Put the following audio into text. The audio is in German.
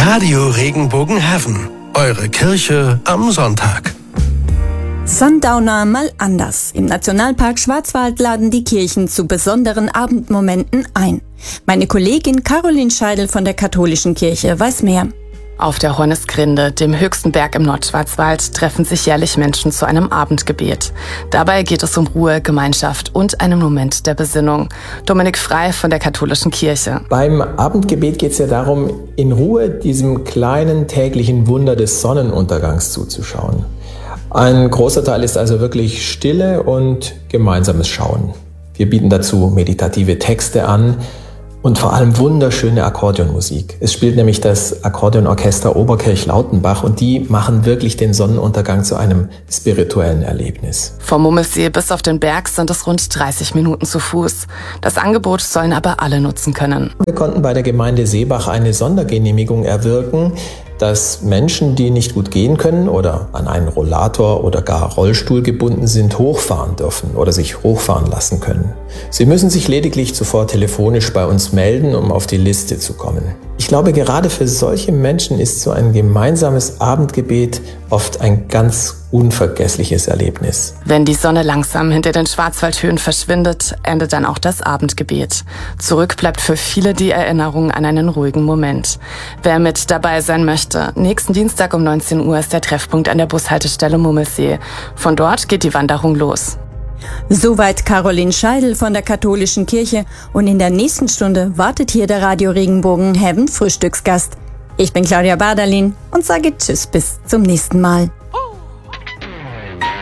Radio Regenbogen Heaven, eure Kirche am Sonntag. Sundowner mal anders. Im Nationalpark Schwarzwald laden die Kirchen zu besonderen Abendmomenten ein. Meine Kollegin Caroline Scheidel von der Katholischen Kirche weiß mehr. Auf der Hornisgrinde, dem höchsten Berg im Nordschwarzwald, treffen sich jährlich Menschen zu einem Abendgebet. Dabei geht es um Ruhe, Gemeinschaft und einen Moment der Besinnung. Dominik Frei von der Katholischen Kirche. Beim Abendgebet geht es ja darum, in Ruhe diesem kleinen täglichen Wunder des Sonnenuntergangs zuzuschauen. Ein großer Teil ist also wirklich Stille und gemeinsames Schauen. Wir bieten dazu meditative Texte an und vor allem wunderschöne Akkordeonmusik. Es spielt nämlich das Akkordeonorchester Oberkirch-Lautenbach und die machen wirklich den Sonnenuntergang zu einem spirituellen Erlebnis. Vom Mummelsee bis auf den Berg sind es rund 30 Minuten zu Fuß. Das Angebot sollen aber alle nutzen können. Wir konnten bei der Gemeinde Seebach eine Sondergenehmigung erwirken, dass Menschen, die nicht gut gehen können oder an einen Rollator oder gar Rollstuhl gebunden sind, hochfahren dürfen oder sich hochfahren lassen können. Sie müssen sich lediglich zuvor telefonisch bei uns melden, um auf die Liste zu kommen. Ich glaube, gerade für solche Menschen ist so ein gemeinsames Abendgebet oft ein ganz unvergessliches Erlebnis. Wenn die Sonne langsam hinter den Schwarzwaldhöhen verschwindet, endet dann auch das Abendgebet. Zurück bleibt für viele die Erinnerung an einen ruhigen Moment. Wer mit dabei sein möchte, nächsten Dienstag um 19 Uhr ist der Treffpunkt an der Bushaltestelle Mummelsee. Von dort geht die Wanderung los. Soweit Caroline Scheidel von der Katholischen Kirche und in der nächsten Stunde wartet hier der Radio Regenbogen Heaven Frühstücksgast. Ich bin Claudia Bardalin und sage Tschüss bis zum nächsten Mal.